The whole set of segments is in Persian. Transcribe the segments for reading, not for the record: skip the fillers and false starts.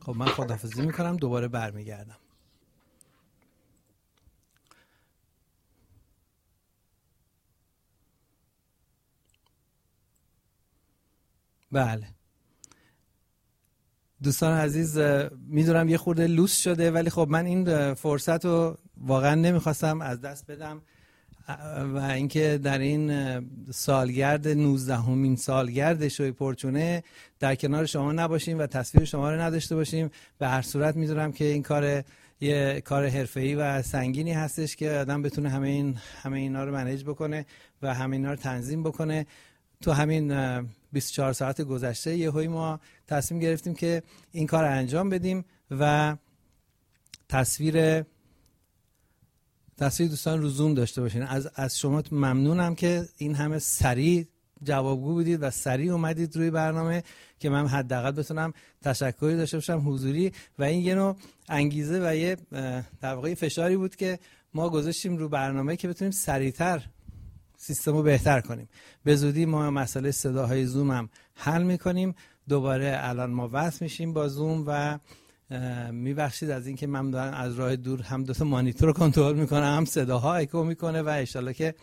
خب من خداحافظی میکنم، دوباره برمیگردم. بله دوستان عزیز، میدونم یه خورده لوس شده، ولی خب من این فرصت رو واقعا نمیخواستم از دست بدم و اینکه در این سالگرد 19مین سالگرد شوی پرچونه در کنار شما نباشیم و تصویر شما رو نداشته باشیم. به هر صورت میدونم که این یه کار حرفه‌ای و سنگینی هستش که آدم بتونه همه اینا رو منیج بکنه و همه اینا رو تنظیم بکنه. تو همین 24 ساعت گذشته یهویی ما تصمیم گرفتیم که این کار انجام بدیم و تصویر دوستان رو زوم داشته باشین. از شما ممنونم که این همه سریع جوابگو بودید و سریع اومدید روی برنامه که من حداقل بتونم تشکری داشته باشم حضوری، و این یه نوع انگیزه و یه در واقع فشاری بود که ما گذاشتیم رو برنامه که بتونیم سریعتر سیستم رو بهتر کنیم. به زودی ما مسئله صداهای زوم هم حل میکنیم. دوباره الان ما وصل میشیم با زوم و میبخشید از اینکه من دارم از راه دور هم دو تا مانیتور رو کنترل میکنم، هم صداها اکو میکنه و ان شاءالله که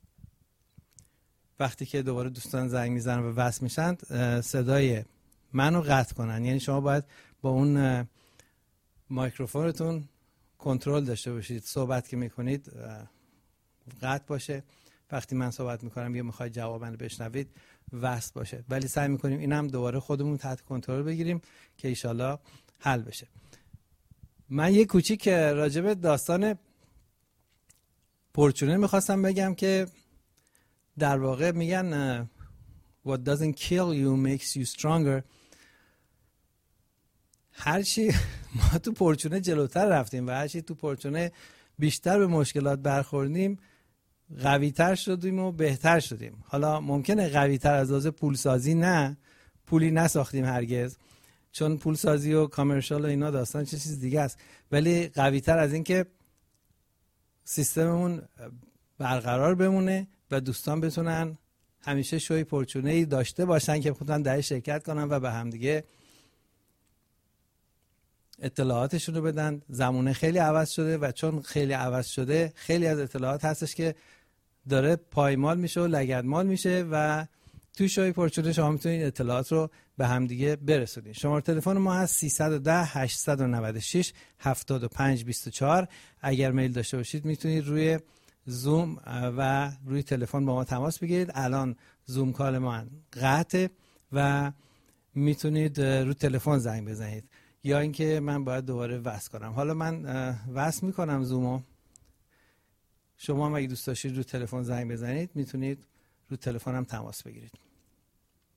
وقتی که دوباره دوستان زنگ میزنن و وصل میشن صدای منو قطع کنن. یعنی شما باید با اون مایکروفونتون کنترل داشته باشید، صحبت که میکنید قطع باشه، وقتی من صحبت میکنم یا میخواید جواب منو بشنوید وصل باشه. ولی سعی میکنیم اینم دوباره خودمون تحت کنترل بگیریم که ان شاءالله حل بشه. من یه کوچیک راجع به داستان پرچونه میخواستم بگم که در واقع میگن what doesn't kill you makes you stronger. هرچی ما تو پرچونه جلوتر رفتیم و هرچی تو پرچونه بیشتر به مشکلات برخوردیم قوی‌تر شدیم و بهتر شدیم. حالا ممکنه قوی‌تر از لحاظ پولسازی نه، پولی نساختیم هرگز، چون پولسازی و کامرشال و اینا داستان چیز دیگه است، ولی قوی‌تر از این که سیستممون برقرار بمونه و دوستان بتونن همیشه شوی پرچونه‌ای داشته باشن که بتونن در شرکت کنن و به هم دیگه اطلاعاتشون رو بدن. زمانه خیلی عوض شده و چون خیلی عوض شده خیلی از اطلاعات هستش که داره پایمال میشه و لگدمال میشه و توی شوی پرچونه شما میتونید اطلاعات رو به هم دیگه برسونید. شماره تلفن ما هست 310 896 7524. اگر میل داشته باشید میتونید روی زوم و روی تلفن با ما تماس بگیرید. الان زوم کال ما قطعه و میتونید روی تلفن زنگ بزنید، یا اینکه من باید دوباره وصل کنم. حالا من وصل میکنم زومو، شما هم اگه دوست داشتید روی تلفن زنگ بزنید میتونید روی تلفن هم تماس بگیرید.